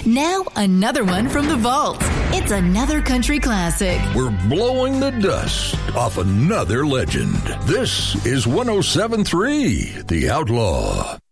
Now, another one from the vault. It's another country classic. We're blowing the dust off another legend. This is 107.3 The Outlaw.